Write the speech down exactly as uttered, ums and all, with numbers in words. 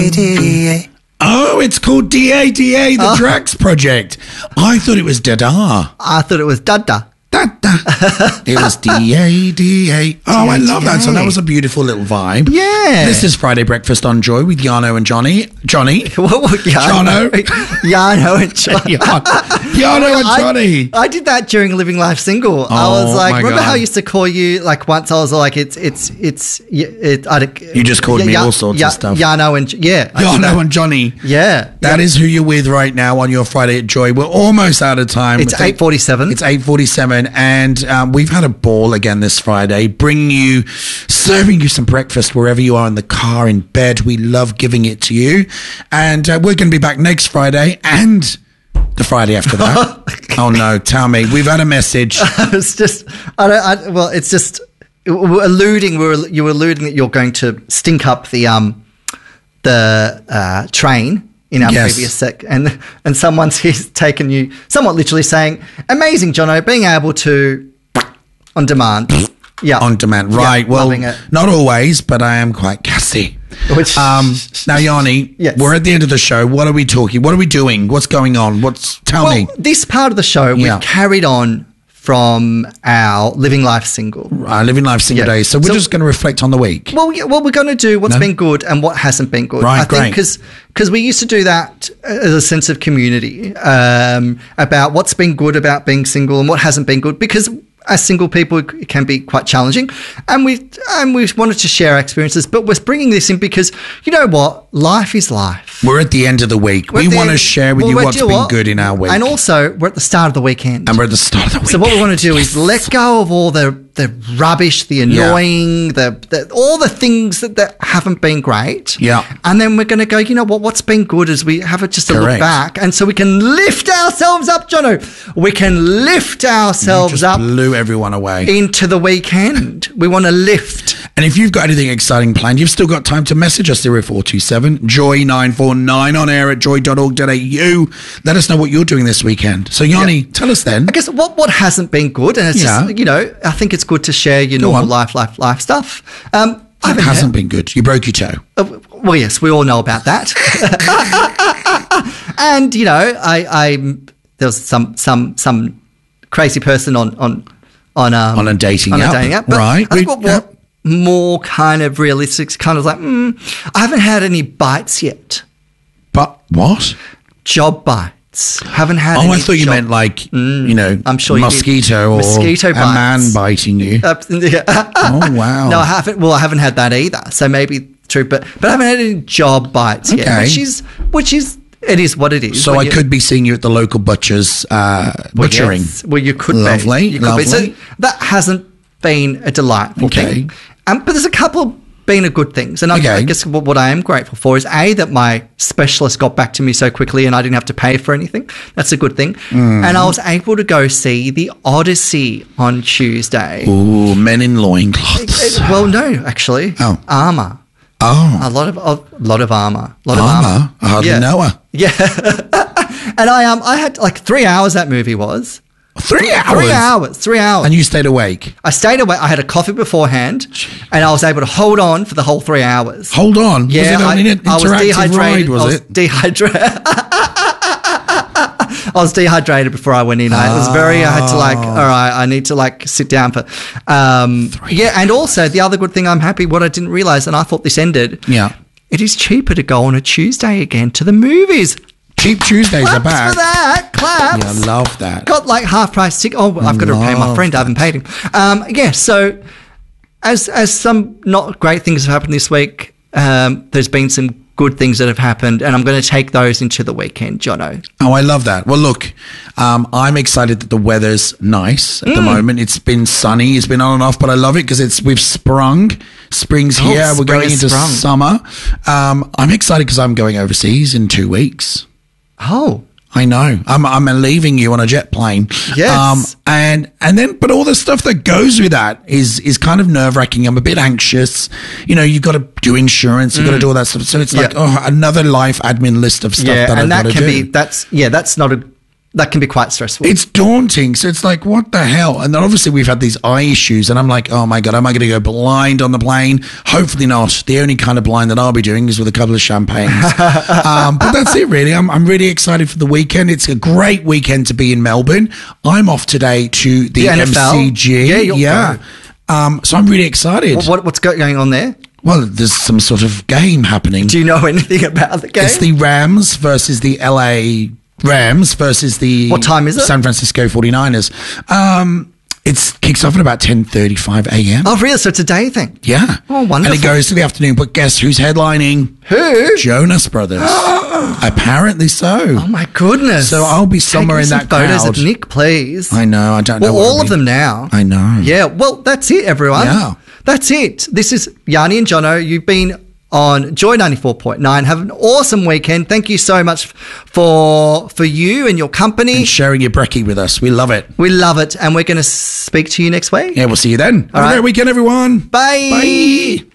A D A. Oh, it's called D A D A, the Oh. Drax Project. I thought it was Dada. I thought it was Dada. Dada. It was D A D A. Oh, I love that. So that was a beautiful little vibe. Yeah. This is Friday Breakfast on Joy with Yano and Johnny. Johnny. What, what, Yano? Jono. Yano and Johnny. Yano and Johnny. I, I did that during Living Life Single. I Oh, was like, my remember God. how I used to call you, like once I was like, it's, it's, it's, it, I, You just called me all sorts of stuff. Yano and, yeah. I did Yano that. and Johnny. Yeah. That yeah. is who you're with right now on your Friday at Joy. We're almost out of time. It's eight forty-seven. It's eight forty-seven, and um, we've had a ball again this Friday, bringing you, serving you some breakfast wherever you are, in the car, in bed. We love giving it to you. And uh, we're going to be back next Friday and the Friday after that. Oh, no. Tell me. We've had a message. It's just, I don't, I, well, it's just, we're alluding, we're, you were alluding that you're going to stink up the, um, the uh, train in our Yes. previous sec, and and someone's he's taken you somewhat literally saying, amazing, Jono, being able to on demand. Yeah. On demand. Right. Yeah, well, loving it. not always, but I am quite gassy. Which- um, now, Yanni, Yes. we're at the end of the show. What are we talking? What are we doing? What's going on? What's Tell Well, me. this part of the show, Yeah. we've carried on from our Living Life Single. Uh, living life single Yeah. days. So we're So- just going to reflect on the week. Well, yeah, well, we're going to do what's No? been good and what hasn't been good. Right, I think great. because we used to do that as a sense of community um, about what's been good about being single and what hasn't been good. Because as single people, it can be quite challenging, and we and we wanted to share our experiences. But we're bringing this in because you know what, life is life. We're at the end of the week. We're We at the want to end- share with well, you we're- what's do been what? good in our week. And also, we're at the start of the weekend. And we're at the start of the week. So what we want to do is let go of all the the rubbish, the annoying, the, the all the things that, that haven't been great. Yeah. And then we're going to go, you know what, what's been good is we have it just a look Correct. back. And so we can lift ourselves up, Jono. We can lift You ourselves just up blew everyone away. into the weekend. We want to lift. And if you've got anything exciting planned, you've still got time to message us zero four two seven joy nine four nine on air at joy dot org dot a u. Let us know what you're doing this weekend. So, Yanni, Yeah. tell us then. I guess what, what hasn't been good, and it's Yeah. just, you know, I think it's good to share your Go normal on. life, life, life stuff. Um, I It haven't hasn't had- been good. You broke your toe. Uh, well, yes, we all know about that. And you know, I, I there was some some some crazy person on on on um, On a dating on app. a dating app. But Right. I think what, We- what more kind of realistic, is kind of like mm, I haven't had any bites yet. But what? Job bites. Haven't had. Oh, any I thought you job- meant like, you know, I'm sure you did. mosquito or Mosquito a bites. man biting you. Uh, yeah. Oh, wow. No, I haven't. Well, I haven't had that either. So maybe true, but but I haven't had any job bites yet, Okay. which is which is it is what it is. So When I you- could be seeing you at the local butcher's uh, well, butchering. yes. Well, you could Lovely, be. You could be. So lovely. that hasn't been a delightful Okay. thing. Um, but there's a couple been a good things, and I, Okay. I guess what, what I am grateful for is a that my specialist got back to me so quickly, and I didn't have to pay for anything. That's a good thing. Mm. And I was able to go see the Odyssey on Tuesday. Ooh, men in loincloths. It- well, no, actually, Oh. armor. Oh, A lot of a lot of armor. A lot of Armour? armor. I hardly yeah. know her. Yeah. And I um I had like three hours that movie was. three hours. Three hours. Three hours. And you stayed awake. I stayed away. I had a coffee beforehand, and I was able to hold on for the whole three hours. Hold on. Yeah, was it I, an in- I was interactive dehydrated. ride, was, I was it? dehydrated. I was dehydrated before I went in. I, it was very. I had to like. All right, I need to like sit down for. Um, yeah, and also the other good thing, I'm happy. What I didn't realize, and I thought this ended. Yeah. It is cheaper to go on a Tuesday again to the movies. Cheap Tuesdays Claps are back. for that. Claps. Yeah, I love that. Got like half price ticket. Oh, I've got to pay my Love friend. I haven't paid him. Um, yeah. So, as as some not great things have happened this week, um, there's been some good things that have happened, and I'm going to take those into the weekend, Jono. Oh, I love that. Well, look, um, I'm excited that the weather's nice at Mm. the moment. It's been sunny. It's been on and off, but I love it because it's we've sprung. Spring's Oh, here. We're spring going has into sprung. summer. Um, I'm excited because I'm going overseas in two weeks. Oh, I know. I'm I'm leaving you on a jet plane. Yes. Um, and and then, but all the stuff that goes with that is is kind of nerve wracking. I'm a bit anxious. You know, you've got to do insurance. You've got to do all that stuff. So it's like Mm. Yeah. oh, another life admin list of stuff yeah, that I've and got that to can do. be. That's yeah. That's not a that can be quite stressful. It's daunting. So it's like, what the hell? And then obviously we've had these eye issues, and I'm like, oh my God, am I going to go blind on the plane? Hopefully not. The only kind of blind that I'll be doing is with a couple of champagnes. um, but that's it, really. I'm, I'm really excited for the weekend. It's a great weekend to be in Melbourne. I'm off today to the, The N F L? M C G. Yeah, you'll yeah. Um, so I'm really excited. What, what, what's go- going on there? Well, there's some sort of game happening. Do you know anything about the game? It's the Rams versus the L A Rams versus the What time is it? San Francisco forty-niners. Um, it kicks off at about ten thirty-five a.m. Oh, really? So it's a day thing? Yeah. Oh, wonderful. And it goes to the afternoon. But guess who's headlining? Who? Jonas Brothers. Apparently so. Oh, my goodness. So I'll be somewhere Take me in some that photos crowd. of Nick, please. I know. I don't know. Well, what all I of mean. them now. I know. Yeah. Well, that's it, everyone. Yeah. That's it. This is Yanni and Jono. You've been on Joy ninety-four point nine. Have an awesome weekend. Thank you so much for for you and your company. And sharing your brekkie with us. We love it. We love it. And we're going to speak to you next week. Yeah, we'll see you then. Have All a right. great weekend, everyone. Bye. Bye.